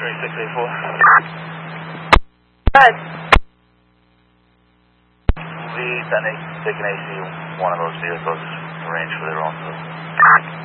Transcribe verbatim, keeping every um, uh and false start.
three six eight four. Good. We then taking A C one of those vehicles arranged for their own.